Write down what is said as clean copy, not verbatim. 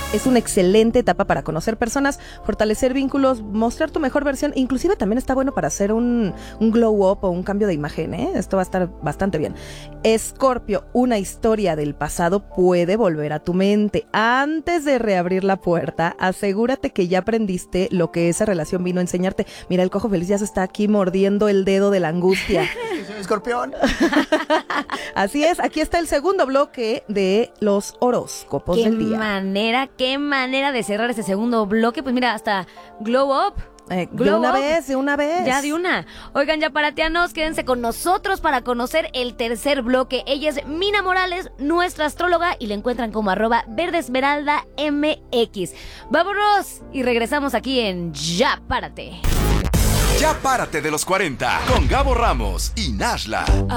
Es una excelente etapa para conocer personas, fortalecer vínculos, mostrar tu mejor versión. Inclusive también está bueno para hacer un glow up o un cambio de imagen, ¿eh? Esto va a estar bastante bien. Escorpio, una historia del pasado puede volver a tu mente. Antes de reabrir la puerta, asegúrate que ya aprendiste lo que esa relación vino a enseñarte. Mira, el cojo feliz ya se está aquí mordiendo el dedo de la angustia. Escorpión. Así es, aquí está el segundo bloque de los horóscopos del día. Qué manera de cerrar ese segundo bloque. Pues mira, hasta glow up. De una vez. Ya de una. Oigan, yaparatianos, quédense con nosotros para conocer el tercer bloque. Ella es Mina Morales, nuestra astróloga, y la encuentran como @verdesmeraldamx. Vámonos y regresamos aquí en Ya Párate. Ya párate de los 40 con Gabo Ramos y Nashla.